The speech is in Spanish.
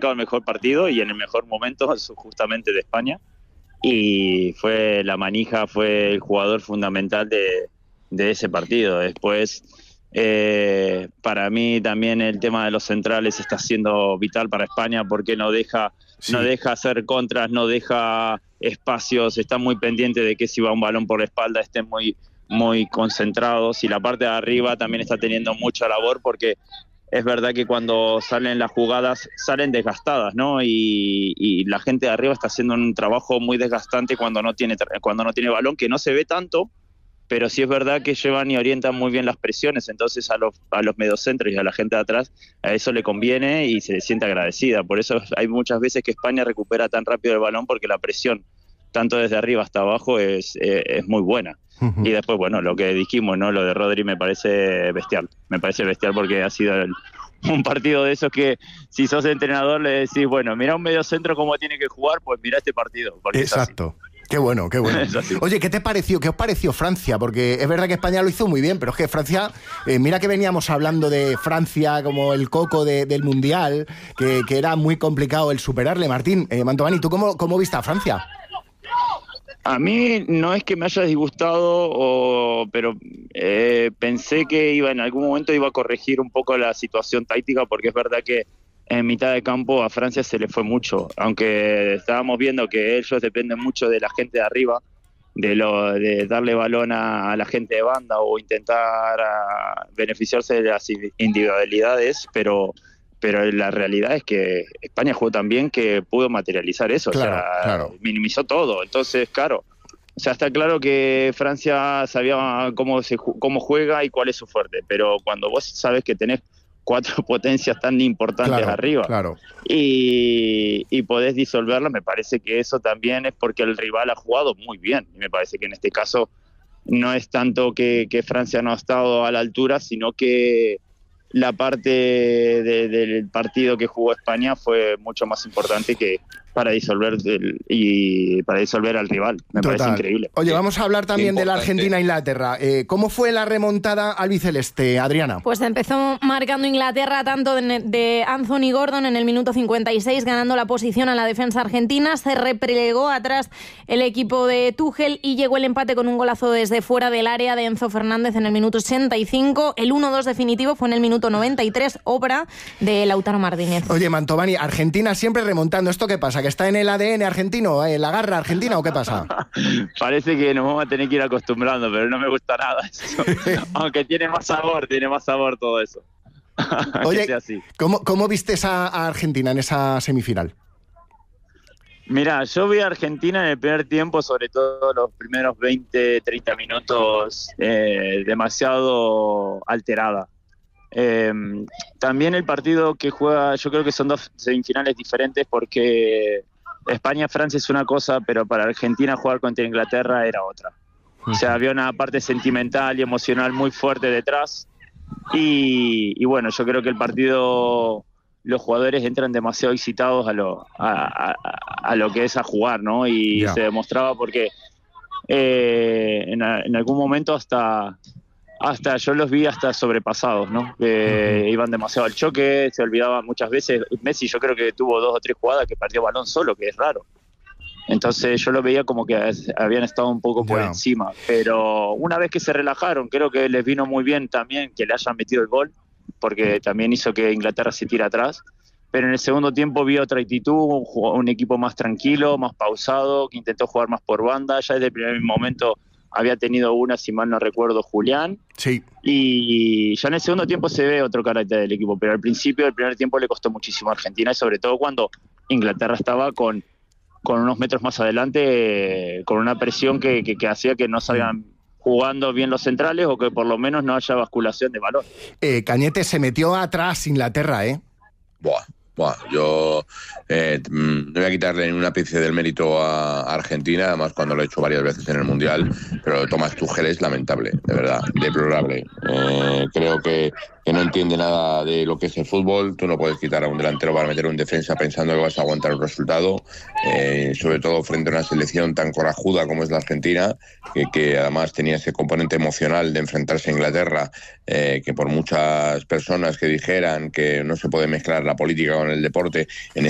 marcado el mejor partido y en el mejor momento justamente de España. Y fue la manija, fue el jugador fundamental de ese partido. Después, para mí también el tema de los centrales está siendo vital para España porque no deja hacer contras, no deja espacios, está muy pendiente de que si va un balón por la espalda estén muy concentrados, y la parte de arriba también está teniendo mucha labor porque es verdad que cuando salen las jugadas salen desgastadas, ¿no? Y la gente de arriba está haciendo un trabajo muy desgastante cuando no tiene balón, que no se ve tanto, pero sí es verdad que llevan y orientan muy bien las presiones, entonces a los mediocentros y a la gente de atrás a eso le conviene y se siente agradecida. Por eso hay muchas veces que España recupera tan rápido el balón porque la presión, tanto desde arriba hasta abajo, es muy buena. Y después, bueno, lo que dijimos, ¿no? Lo de Rodri me parece bestial. Me parece bestial porque ha sido un partido de esos que si sos entrenador le decís, bueno, mira un mediocentro cómo tiene que jugar, pues mira este partido. Exacto. Qué bueno, qué bueno. Oye, ¿qué os pareció Francia? Porque es verdad que España lo hizo muy bien, pero es que Francia, mira que veníamos hablando de Francia como el coco del Mundial, que era muy complicado el superarle. Martín, Mantovani, ¿tú cómo viste a Francia? A mí no es que me haya disgustado, pero pensé que en algún momento iba a corregir un poco la situación táctica, porque es verdad que en mitad de campo a Francia se le fue mucho, aunque estábamos viendo que ellos dependen mucho de la gente de arriba, de darle balón a la gente de banda o intentar beneficiarse de las individualidades, pero la realidad es que España jugó tan bien que pudo materializar eso, claro. Minimizó todo. Entonces, claro, está claro que Francia sabía cómo juega y cuál es su fuerte, pero cuando vos sabés que tenés 4 potencias tan importantes arriba y podés disolverla, me parece que eso también es porque el rival ha jugado muy bien, y me parece que en este caso no es tanto que Francia no ha estado a la altura, sino que la parte del partido que jugó España fue mucho más importante que para disolver al rival. Me parece increíble. Oye, vamos a hablar también de la Argentina-Inglaterra. ¿Cómo fue la remontada albiceleste, Adriana? Pues empezó marcando Inglaterra tanto de Anthony Gordon en el minuto 56, ganando la posición a la defensa argentina. Se replegó atrás el equipo de Tuchel y llegó el empate con un golazo desde fuera del área de Enzo Fernández en el minuto 65. El 1-2 definitivo fue en el minuto 93, obra de Lautaro Martínez. Oye, Mantovani, Argentina siempre remontando. ¿Esto qué pasa? ¿Que está en el ADN argentino, la garra argentina, o qué pasa? Parece que nos vamos a tener que ir acostumbrando, pero no me gusta nada eso. Aunque tiene más sabor todo eso. Oye, así. ¿Cómo viste a Argentina en esa semifinal? Mira, yo vi a Argentina en el primer tiempo, sobre todo los primeros 20, 30 minutos, demasiado alterada. También el partido que juega, yo creo que son 2 semifinales diferentes, porque España-Francia es una cosa, pero para Argentina jugar contra Inglaterra era otra. O sea, había una parte sentimental y emocional muy fuerte detrás, y bueno, yo creo que el partido, los jugadores entran demasiado excitados a lo que es a jugar, ¿no? Y se demostraba porque en algún momento hasta yo los vi hasta sobrepasados, ¿no? Iban demasiado al choque, se olvidaban muchas veces. Messi yo creo que tuvo 2 o 3 jugadas que perdió balón solo, que es raro. Entonces yo lo veía como que habían estado un poco por encima. Pero una vez que se relajaron, creo que les vino muy bien también que le hayan metido el gol, porque también hizo que Inglaterra se tire atrás. Pero en el segundo tiempo vi otra actitud, un equipo más tranquilo, más pausado, que intentó jugar más por banda. Ya desde el primer momento había tenido una, si mal no recuerdo, Julián. Sí. Y ya en el segundo tiempo se ve otro carácter del equipo, pero al principio del primer tiempo le costó muchísimo a Argentina, y sobre todo cuando Inglaterra estaba con unos metros más adelante, con una presión que hacía que no salgan jugando bien los centrales, o que por lo menos no haya basculación de balón. Cañete, se metió atrás Inglaterra, ¿eh? Yo no voy a quitarle ni un ápice del mérito a Argentina, además cuando lo he hecho varias veces en el Mundial, pero Thomas Tuchel es lamentable, de verdad, deplorable. Creo que no entiende nada de lo que es el fútbol. Tú no puedes quitar a un delantero para meter un defensa pensando que vas a aguantar un resultado, sobre todo frente a una selección tan corajuda como es la Argentina, que además tenía ese componente emocional de enfrentarse a Inglaterra, que por muchas personas que dijeran que no se puede mezclar la política con el deporte, en